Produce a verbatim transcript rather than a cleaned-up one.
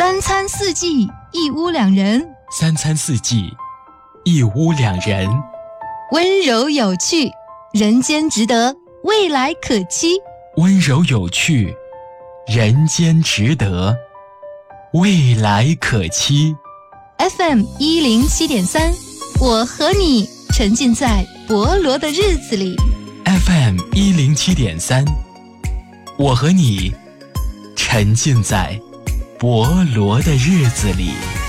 三餐四季，一屋两人。 三餐四季，一屋两人。 温柔有趣，人间值得，未来可期。 温柔有趣，人间值得，未来可期。 F M 一零七点三，我和你沉浸在博罗的日子里。 F M 一零七点三，我和你沉浸在博罗的日子里。